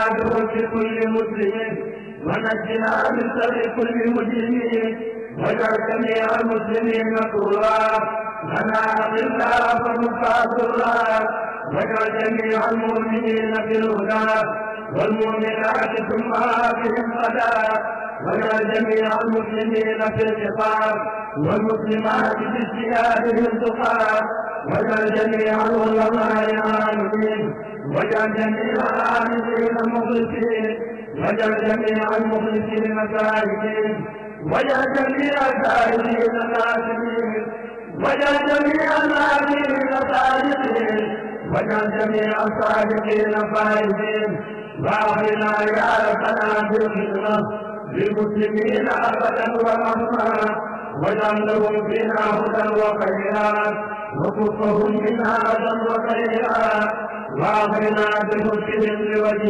لكل مسلم ونجنا من شر كل مجرم واجعل جميع المسلمين طرا لنا الا فمقاصرا واجعل جميع المؤمنين في الهدى والمؤمنات ثم بهم غدا واجعل جميع المسلمين في الخطاب والمسلمات في اجتهادهم تقى واجعل جميع العلماء عاملين واجعل جميع العاملين مخلصين واجعل جميع المخلصين سائلين واجعل جميع السائلين ناسين واجعل جميع الناسين صادقين واجعل جميع الصادقين فائزين واغفرنا يا ربنا بالخدمه للمسلمين ابدا ورحمه واجعل لهم فينا هدى وخيرات وكفهم منها اذى وخيرات واغفرنا بحسنهم لوجهك